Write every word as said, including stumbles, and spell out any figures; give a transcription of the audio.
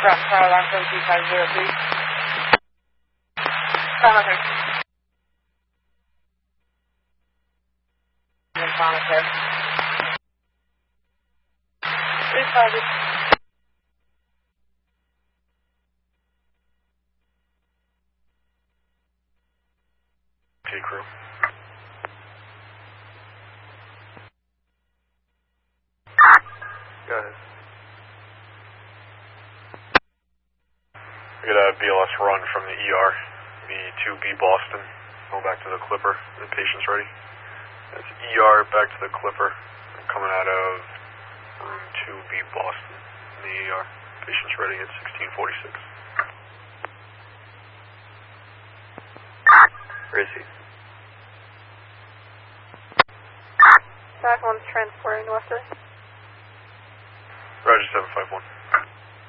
From Caroline from two five zero three. Monitor. Monitor. three five zero. Okay, crew. Go ahead. We got a B L S run from the E R, B two B Boston. Going back to the Clipper. The patient's ready. That's E R back to the Clipper. I'm coming out of room two B Boston in the E R. Patient's ready at sixteen forty-six. Where is he? Back one's transporting Northwest. Roger, seven five one.